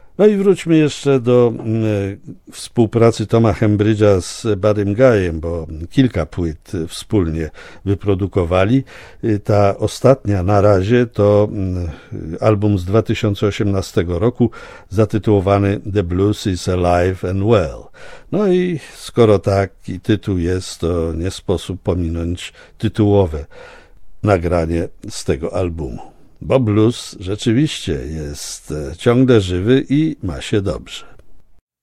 No i wróćmy jeszcze do współpracy Toma Hembridge'a z Buddym Guyem, bo kilka płyt wspólnie wyprodukowali. Ta ostatnia na razie to album z 2018 roku zatytułowany The Blues is Alive and Well. No i skoro taki tytuł jest, to nie sposób pominąć tytułowe nagranie z tego albumu. Bo blues rzeczywiście jest ciągle żywy i ma się dobrze.